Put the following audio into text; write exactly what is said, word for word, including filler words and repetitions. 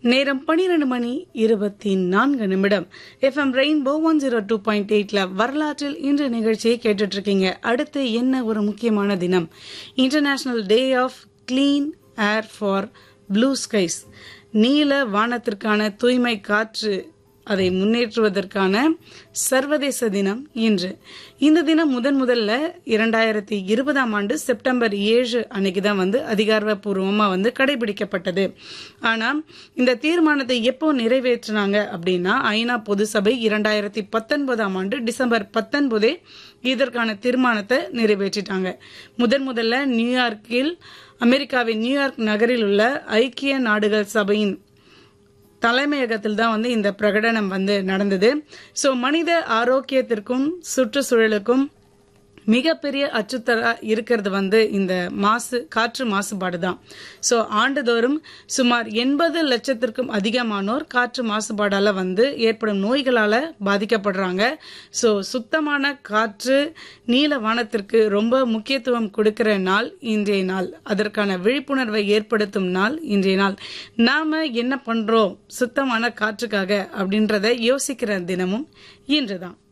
நேரம் பனிரெண்டு மணி இருபத்தி நான்கு நிமிடம். FM rainbow one zero two point எயிட்ல வரலாற்றில் இன்று நிகழ்ச்சியை கேட்டுட்டு இருக்கீங்க. அடுத்து என்ன ஒரு முக்கியமான தினம்? International day of clean air for blue skies. நீல வானத்திற்கான தூய்மை காற்று அதை முன்னேற்றுவதற்கான சர்வதேச தினம் இன்று. இந்த தினம் முதன் முதல்ல இரண்டாயிரத்தி இருபதாம் ஆண்டு செப்டம்பர் ஏழு அன்னைக்குதான் வந்து அதிகாரப்பூர்வமா வந்து கடைபிடிக்கப்பட்டது. ஆனா இந்த தீர்மானத்தை எப்போ நிறைவேற்றினாங்க அப்படின்னா ஐநா பொது சபை இரண்டாயிரத்தி பத்தொன்பதாம் ஆண்டு டிசம்பர் பத்தொன்பதே இதற்கான தீர்மானத்தை நிறைவேற்றிட்டாங்க. முதன் முதல்ல நியூயார்க்கில் அமெரிக்காவின் நியூயார்க் நகரில் உள்ள ஐக்கிய நாடுகள் சபையின் தலைமையகத்தில் தான் வந்து இந்த பிரகடனம் வந்து நடந்தது. சோ மனித ஆரோக்கியத்திற்கும் சுற்றுச்சூழலுக்கும் மிகப்பெரிய அச்சுறுத்தலா இருக்கிறது வந்து இந்த மாசு காற்று மாசுபாடு தான். சோ ஆண்டுதோறும் சுமார் எண்பது லட்சத்திற்கும் அதிகமானோர் காற்று மாசுபாடால வந்து ஏற்படும் நோய்களால பாதிக்கப்படுறாங்க. சோ சுத்தமான காற்று நீல வானத்திற்கு ரொம்ப முக்கியத்துவம் கொடுக்கிற நாள் இன்றைய நாள். அதற்கான விழிப்புணர்வை ஏற்படுத்தும் நாள் இன்றைய நாள். நாம என்ன பண்றோம் சுத்தமான காற்றுக்காக அப்படின்றத யோசிக்கிற தினமும் இன்றுதான்.